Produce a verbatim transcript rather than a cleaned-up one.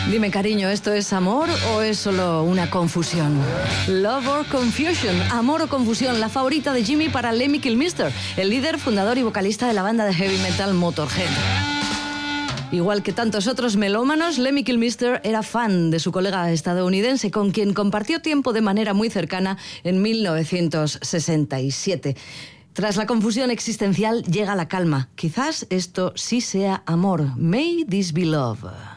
Dime, cariño, ¿esto es amor o es solo una confusión? Love or Confusion, amor o confusión, la favorita de Jimmy para Lemmy Kilmister, el líder, fundador y vocalista de la banda de heavy metal Motorhead. Igual que tantos otros melómanos, Lemmy Kilmister era fan de su colega estadounidense, con quien compartió tiempo de manera muy cercana en mil novecientos sesenta y siete. Tras la confusión existencial llega la calma. Quizás esto sí sea amor. May this be love.